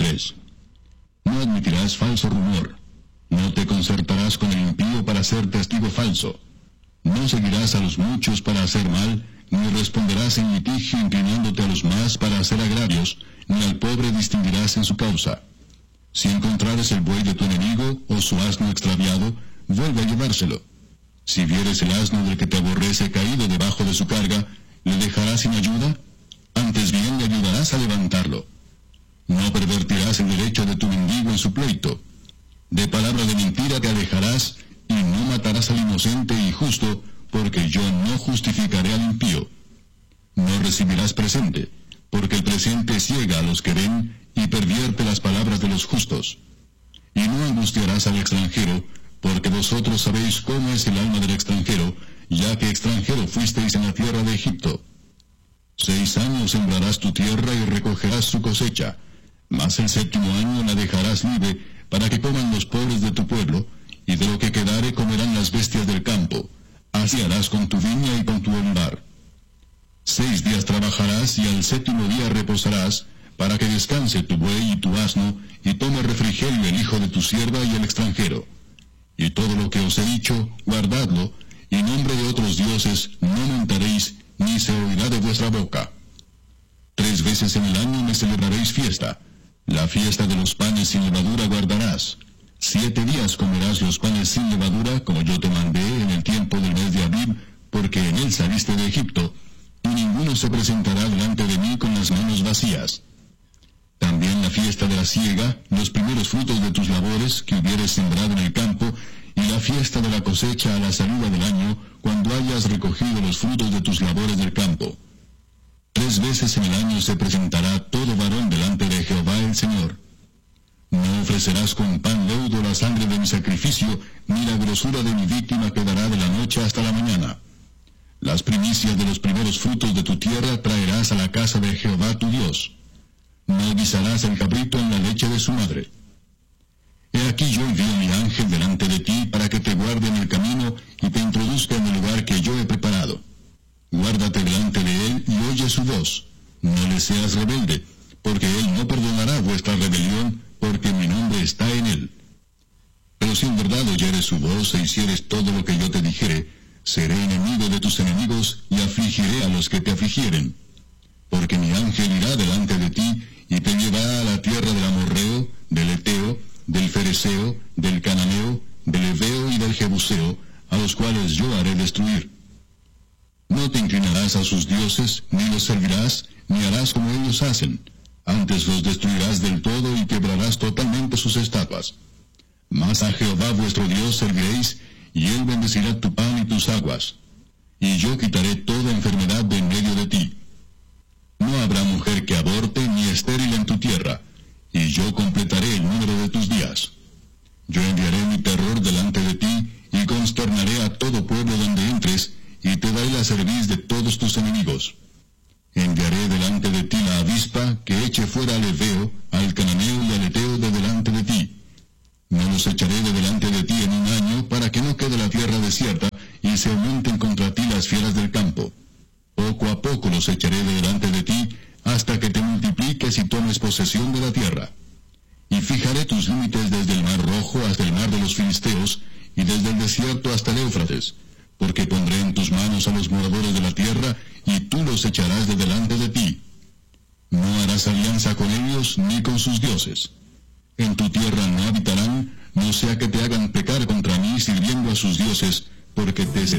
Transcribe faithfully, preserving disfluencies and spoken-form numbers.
tres. No admitirás falso rumor. No te concertarás con el impío para ser testigo falso. No seguirás a los muchos para hacer mal, ni responderás en litigio inclinándote a los más para hacer agravios, ni al pobre distinguirás en su causa. Si encontrares el buey de tu enemigo, o su asno extraviado, vuelve a llevárselo. Si vieres el asno del que te aborrece caído debajo de su carga, ¿le dejarás sin ayuda? Antes bien le ayudarás a levantarlo. No pervertirás el derecho de tu mendigo en su pleito. De palabra de mentira te alejarás, y no matarás al inocente y justo, porque yo no justificaré al impío. No recibirás presente, porque el presente ciega a los que ven, y pervierte las palabras de los justos. Y no angustiarás al extranjero, porque vosotros sabéis cómo es el alma del extranjero, ya que extranjero fuisteis en la tierra de Egipto. Seis años sembrarás tu tierra y recogerás su cosecha, mas el séptimo año la dejarás libre, para que coman los pobres de tu pueblo, y de lo que quedare comerán las bestias del campo. Así harás con tu viña y con tu olivar. Seis días trabajarás, y al séptimo día reposarás, para que descanse tu buey y tu asno, y tome refrigerio el hijo de tu sierva y el extranjero. Y todo lo que os he dicho, guardadlo, y nombre de otros dioses no mentaréis, ni se oirá de vuestra boca. Tres veces en el año me celebraréis fiesta. La fiesta de los panes sin levadura guardarás. Siete días comerás los panes sin levadura, como yo te mandé en el tiempo del mes de Abib, porque en él saliste de Egipto, y ninguno se presentará delante de mí con las manos vacías. También la fiesta de la siega, los primeros frutos de tus labores que hubieres sembrado en el campo, y la fiesta de la cosecha a la salida del año, cuando hayas recogido los frutos de tus labores del campo. Tres veces en el año se presentará todo varón delante de Jehová el Señor. No ofrecerás con pan leudo la sangre de mi sacrificio, ni la grosura de mi víctima quedará de la noche hasta la mañana. Las primicias de los primeros frutos de tu tierra traerás a la casa de Jehová tu Dios. No guisarás el cabrito en la leche de su madre. He aquí yo envío mi ángel delante de ti para que te guarde en el camino y te introduzca en el lugar que yo he preparado. Guárdate delante de él y oye su voz. No le seas rebelde, porque él no perdonará vuestra rebelión, porque mi nombre está en él. Pero si en verdad oyeres su voz e hicieres todo lo que yo te dijere, seré enemigo de tus enemigos y afligiré a los que te afligieren. Porque mi ángel irá delante de ti y te llevará a la tierra del amorreo, del eteo, del fereceo, del cananeo, del heveo y del jebuseo, a los cuales yo haré destruir. No te inclinarás a sus dioses, ni los servirás, ni harás como ellos hacen. Antes los destruirás del todo y quebrarás totalmente sus estatuas. Mas a Jehová vuestro Dios serviréis, y él bendecirá tu pan y tus aguas. Y yo quitaré toda enfermedad de en medio de ti. No habrá mujer que aborte ni estéril en tu tierra, y yo completaré el número de tus días. Yo enviaré mi terror delante de ti, y consternaré a todo pueblo donde entres, y te daré la cerviz de todos tus enemigos. Enviaré delante de ti la avispa, que eche fuera al heveo, al cananeo y al eteo de delante de ti. No los echaré de delante de ti en un año, para que no quede la tierra desierta, y se aumenten contra ti las fieras del campo. Poco a poco los echaré de delante de ti, hasta que te multipliques y tomes posesión de la tierra. Y fijaré tus límites desde el mar Rojo hasta el mar de los Filisteos, y desde el desierto hasta el Éufrates, porque pondré en tus manos a los moradores de la tierra, y tú los echarás de delante de ti. No harás alianza con ellos ni con sus dioses. En tu tierra no habitarán, no sea que te hagan pecar contra mí sirviendo a sus dioses, porque te seré